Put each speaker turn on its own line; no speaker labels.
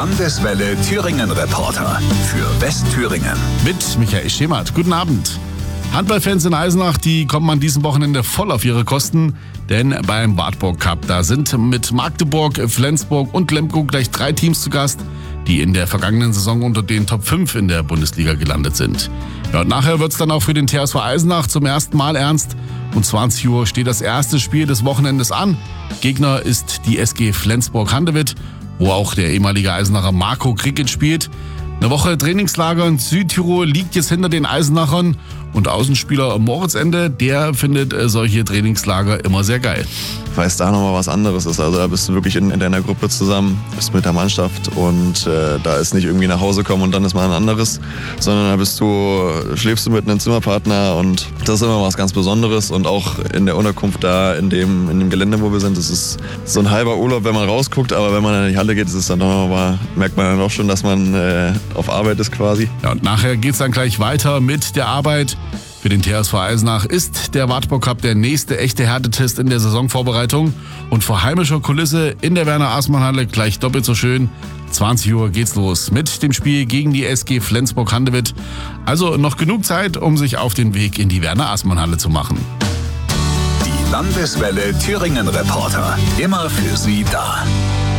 Landeswelle Thüringen Reporter für Westthüringen.
Mit Michael Schemert. Guten Abend. Handballfans in Eisenach, die kommen an diesem Wochenende voll auf ihre Kosten. Denn beim Wartburg Cup, da sind mit Magdeburg, Flensburg und Lemgo gleich 3 Teams zu Gast, die in der vergangenen Saison unter den Top 5 in der Bundesliga gelandet sind. Ja, und nachher wird es dann auch für den TSV Eisenach zum ersten Mal ernst. Um 20 Uhr steht das erste Spiel des Wochenendes an. Gegner ist die SG Flensburg-Handewitt, wo auch der ehemalige Eisenacher Marco Kricket spielt. Eine Woche Trainingslager in Südtirol liegt jetzt hinter den Eisenachern und Außenspieler Moritz Ende, der findet solche Trainingslager immer sehr geil.
Weil es da nochmal was anderes ist. Also da bist du wirklich in deiner Gruppe zusammen, bist mit der Mannschaft und da ist nicht irgendwie nach Hause kommen und dann ist mal ein anderes, sondern da schläfst du mit einem Zimmerpartner und das ist immer was ganz Besonderes und auch in der Unterkunft da in dem Gelände, wo wir sind, das ist so ein halber Urlaub, wenn man rausguckt, aber wenn man in die Halle geht, ist es dann nochmal, merkt man dann auch schon, dass man auf Arbeit ist quasi.
Ja, und nachher geht's dann gleich weiter mit der Arbeit. Für den TSV Eisenach ist der Wartburg Cup der nächste echte Härtetest in der Saisonvorbereitung. Und vor heimischer Kulisse in der Werner-Aßmann-Halle gleich doppelt so schön. 20 Uhr geht's los mit dem Spiel gegen die SG Flensburg-Handewitt. Also noch genug Zeit, um sich auf den Weg in die Werner-Aßmann-Halle zu machen.
Die Landeswelle Thüringen Reporter, immer für Sie da.